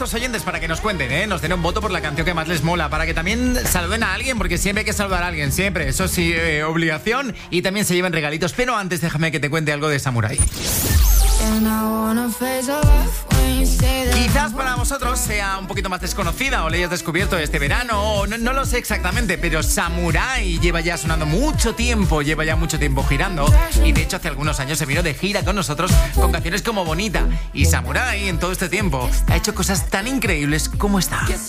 nuestros oyentes para que nos cuenten, nos den un voto por la canción que más les mola, para que también saluden a alguien, porque siempre hay que saludar a alguien, siempre. Eso sí, obligación. Y también se lleven regalitos. Pero antes déjame que te cuente algo de Samurai. Quizás para vosotros sea un poquito más desconocida o la hayas descubierto este verano, o no lo sé exactamente, pero Samurai lleva ya sonando mucho tiempo, lleva ya mucho tiempo girando, y de hecho hace algunos años se vino de gira con nosotros con canciones como Bonita, y Samurai en todo este tiempo ha hecho cosas tan increíbles como esta.